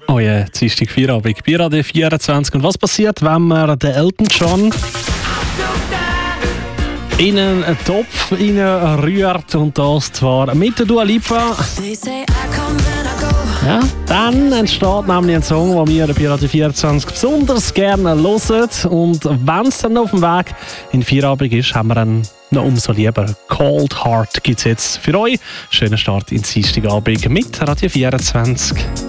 Oh ja, Dienstag Feierabend bei Radio 24. Und was passiert, wenn man den Elton John in einen Topf rührt und das zwar mit der Dua Lipa? Ja, dann entsteht nämlich ein Song, den wir bei Radio 24 besonders gerne hören. Und wenn es dann auf dem Weg in Feierabend ist, haben wir einen noch umso lieber. Cold Heart gibt es jetzt für euch. Schönen Start in Dienstagabend mit Radio 24.